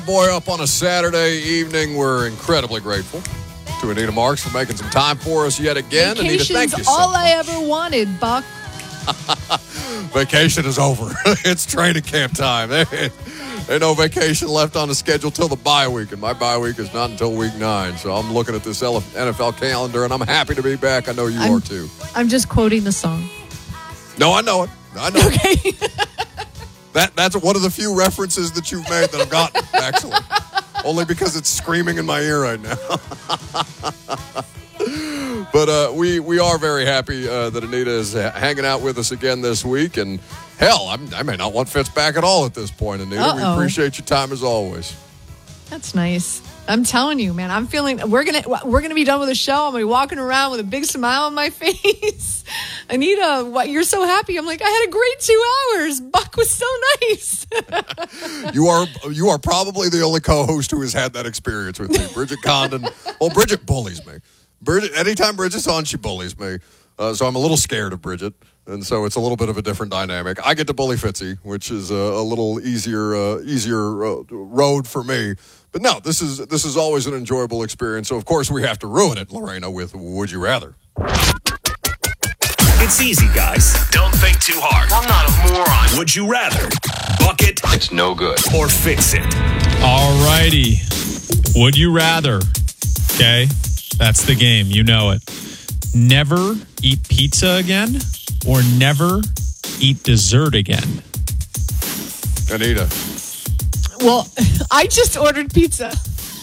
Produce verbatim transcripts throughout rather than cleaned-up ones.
Boy, up on a Saturday evening, we're incredibly grateful to Anita Marks for making some time for us yet again. Vacation's Anita, thank you so all much. I ever wanted, Buck. Vacation is over. It's training camp time. There ain't no vacation left on the schedule till the bye week, and my bye week is not until week nine. So I'm looking at this N F L calendar, and I'm happy to be back. I know you I'm, are too. I'm just quoting the song. No, I know it. I know it. Okay. That that's one of the few references that you've made that I've gotten, actually. Only because it's screaming in my ear right now. But uh, we we are very happy uh, that Anita is hanging out with us again this week. And hell, I'm, I may not want Fitz back at all at this point, Anita. Uh-oh. We appreciate your time as always. That's nice. I'm telling you, man. I'm feeling we're gonna we're gonna be done with the show. I'm gonna be walking around with a big smile on my face. Anita, what? You're so happy. I'm like, I had a great two hours. Buck was so nice. You are you are probably the only co-host who has had that experience with me. Bridget Condon. Well, Bridget bullies me. Bridget, anytime Bridget's on, she bullies me. Uh, so I'm a little scared of Bridget. And so it's a little bit of a different dynamic. I get to bully Fitzy, which is a, a little easier uh, easier uh, road for me. But no, this is this is always an enjoyable experience. So, of course, we have to ruin it, Lorena, with Would You Rather? It's easy, guys. Don't think too hard. I'm not a moron. Would you rather? Bucket. It's no good. Or fix it. All righty. Would you rather? Okay. That's the game. You know it. Never eat pizza again or never eat dessert again? Anita. Well, I just ordered pizza.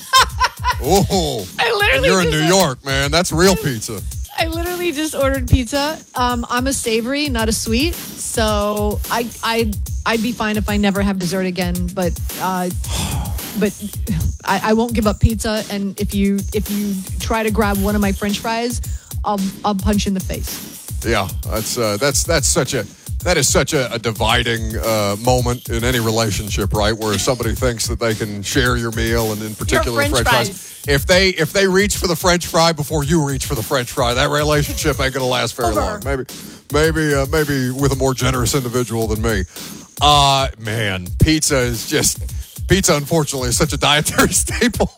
Oh, I literally you're in just- New York, man. That's real pizza. I literally just ordered pizza. Um, I'm a savory, not a sweet, so I I I'd be fine if I never have dessert again. But uh, but I, I won't give up pizza. And if you if you try to grab one of my French fries, I'll I'll punch you in the face. Yeah, that's uh, that's that's such a that is such a, a dividing uh, moment in any relationship, right? Where somebody thinks that they can share your meal, and in particular, French French fries. fries. If they if they reach for the French fry before you reach for the French fry, that relationship ain't gonna last very Over. long. Maybe maybe uh, maybe with a more generous individual than me. Uh man, pizza is just pizza. Unfortunately, is such a dietary staple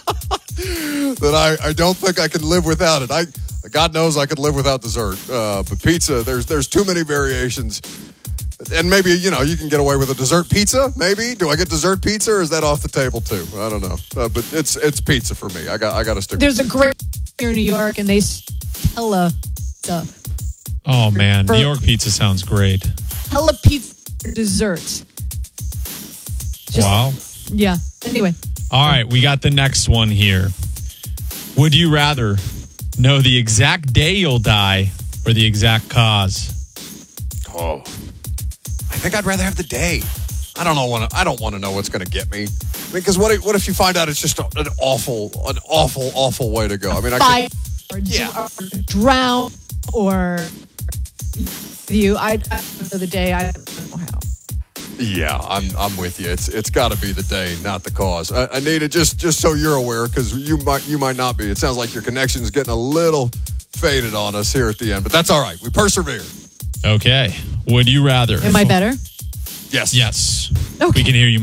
that I I don't think I can live without it. I. God knows I could live without dessert, uh, but pizza, there's there's too many variations. And maybe, you know, you can get away with a dessert pizza, maybe. Do I get dessert pizza, or is that off the table, too? I don't know. Uh, but it's it's pizza for me. I got I got to stick There's with a great here in New York, and they hella stuff. Oh, man. New York pizza sounds great. Hella pizza for dessert. Just- Wow. Yeah. Anyway. All right. We got the next one here. Would you rather know the exact day you'll die or the exact cause? Oh, I think I'd rather have the day. I don't know. Want I don't want to know what's going to get me. Because what if, what if you find out it's just an awful, an awful, awful way to go? I mean, I Fire could, or, Yeah. or drown or you. I I don't know the day. I don't know how. Yeah, I'm I'm with you. It's it's got to be the day, not the cause. Uh, Anita, just just so you're aware, because you might you might not be. It sounds like your connection's getting a little faded on us here at the end, but that's all right. We persevere. Okay. Would you rather? Am I better? Yes. Yes. Okay. We can hear you